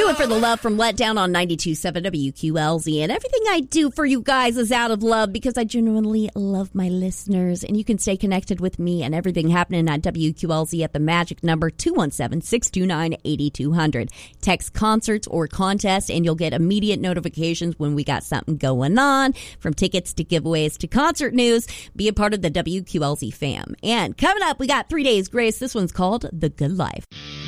Do it for the love from Letdown on 92.7 WQLZ. And everything I do for you guys is out of love because I genuinely love my listeners. And you can stay connected with me and everything happening at WQLZ at the magic number 217-629-8200. Text concerts or contests and you'll get immediate notifications when we got something going on, from tickets to giveaways to concert news. Be a part of the WQLZ fam. And coming up, we got 3 Days Grace. This one's called The Good Life.